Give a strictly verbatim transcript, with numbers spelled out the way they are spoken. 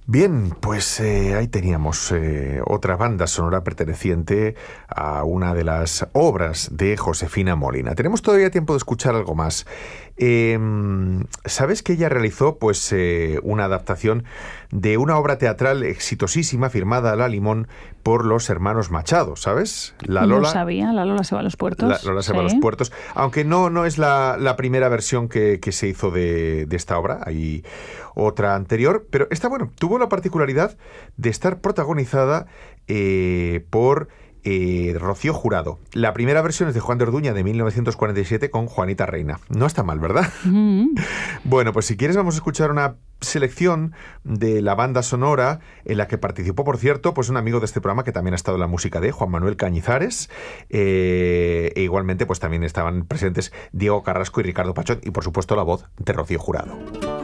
Bien, pues eh, ahí teníamos eh, otra banda sonora perteneciente a una de las obras de Josefina Molina. Tenemos todavía tiempo de escuchar algo más. Eh, ¿Sabes que ella realizó pues eh, una adaptación de una obra teatral exitosísima firmada a la limón por los hermanos Machado? ¿Sabes? La Lola. No sabía, la Lola se va a los puertos. La Lola se sí. va a los puertos. Aunque no, no es la, la primera versión que, que se hizo de, de esta obra. Hay otra anterior. Pero esta, bueno, tuvo la particularidad de estar protagonizada eh, por eh, Rocío Jurado. La primera versión es de Juan de Orduña de mil novecientos cuarenta y siete con Juanita Reina. No está mal, ¿verdad? Mm. Bueno, pues si quieres vamos a escuchar una selección de la banda sonora en la que participó, por cierto, pues un amigo de este programa que también ha estado en la música de Juan Manuel Cañizares, eh, e igualmente pues también estaban presentes Diego Carrasco y Ricardo Pachón y por supuesto la voz de Rocío Jurado.